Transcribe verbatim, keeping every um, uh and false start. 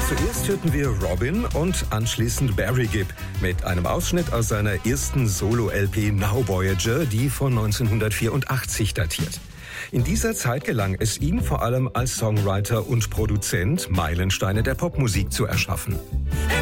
Zuerst hörten wir Robin und anschließend Barry Gibb mit einem Ausschnitt aus seiner ersten Solo-L P Now Voyager, die von neunzehnhundertvierundachtzig datiert. In dieser Zeit gelang es ihm vor allem als Songwriter und Produzent, Meilensteine der Popmusik zu erschaffen.